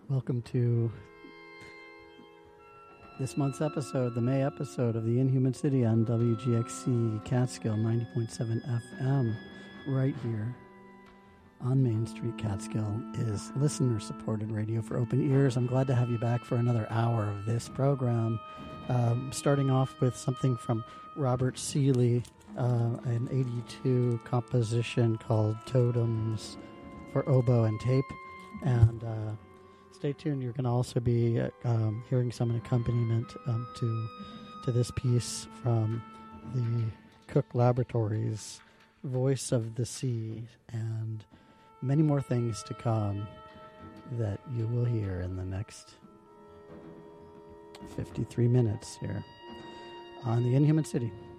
Welcome to this month's episode, the May episode of The Inhuman City on WGXC Catskill 90.7 FM. Right here on Main Street, Catskill is listener-supported radio for open ears. I'm glad to have you back for another hour of this program. Starting off with something from Robert Seeley, an 82 composition called Totems for Oboe and Tape. And stay tuned. You're going to also be hearing some accompaniment to this piece from the Cook Laboratories, Voice of the Sea, and many more things to come that you will hear in the next 53 minutes here on The Inhuman City.